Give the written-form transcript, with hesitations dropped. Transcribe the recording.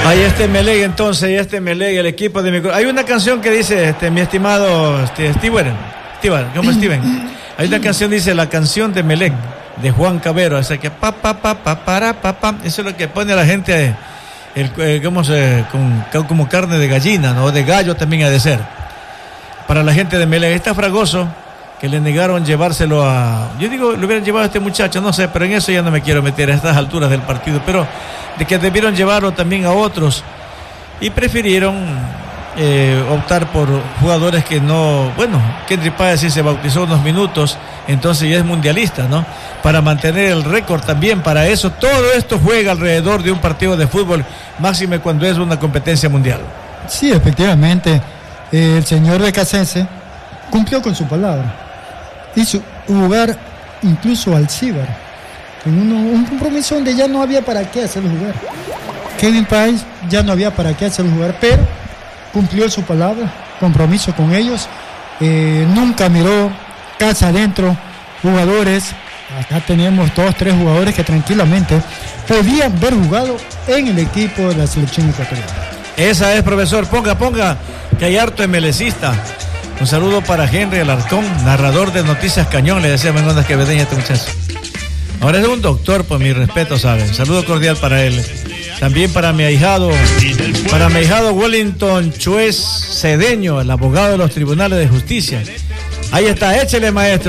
Ahí Emelec entonces, Emelec, el equipo de mi... Hay una canción que dice, mi estimado Steven, ¿cómo es Steven? Hay una canción, dice, la canción de Emelec, de Juan Cabero, o sea que eso es lo que pone a la gente, como carne de gallina, ¿no? De gallo también ha de ser. Para la gente de Emelec, está Fragoso, que le negaron llevárselo a... Yo digo, lo hubieran llevado a este muchacho, no sé, pero en eso ya no me quiero meter a estas alturas del partido, pero de que debieron llevarlo también a otros y prefirieron optar por jugadores que no... Bueno, Kendry Páez sí se bautizó unos minutos, entonces ya es mundialista, ¿no? Para mantener el récord también, para eso, todo esto juega alrededor de un partido de fútbol, máxime cuando es una competencia mundial. Sí, efectivamente, el señor de Casense cumplió con su palabra. Hizo jugar incluso al Cibar en un compromiso donde ya no había para qué hacerlo jugar. Kevin Páez ya no había para qué hacerlo jugar, pero cumplió su palabra, compromiso con ellos. Nunca miró casa adentro, jugadores. Acá tenemos 2-3 jugadores que tranquilamente podían haber jugado en el equipo de la selección ecuatoriana. Esa es, profesor, ponga, que hay harto emelecista. Un saludo para Henry Alarcón, narrador de Noticias Cañón, le decía en Ondas Quevedeña a este muchacho. Ahora es un doctor, por mi respeto, ¿saben? Saludo cordial para él. También para mi ahijado Wellington Chuez Cedeño, el abogado de los tribunales de justicia. Ahí está, échele, maestro.